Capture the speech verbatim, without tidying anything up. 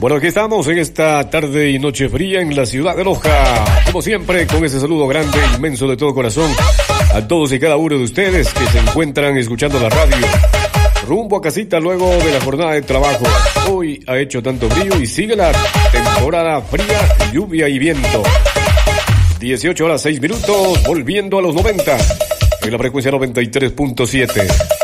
Bueno, aquí estamos en esta tarde y noche fría en la ciudad de Loja. Como siempre, con ese saludo grande, inmenso de todo corazón a todos y cada uno de ustedes que se encuentran escuchando la radio. Rumbo a casita luego de la jornada de trabajo. Hoy ha hecho tanto frío y sigue la temporada fría, lluvia y viento. dieciocho horas seis minutos, volviendo a los noventa en la frecuencia noventa y tres punto siete.